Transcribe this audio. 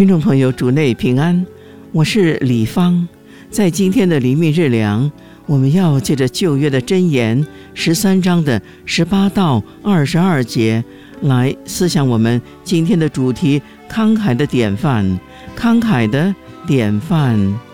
听众朋友，主内平安，我是李芳。在今天的黎明日粮，我们要借着旧约的箴言13章的18到22节来思想我们今天的主题：慷慨的典范。慷慨的典范。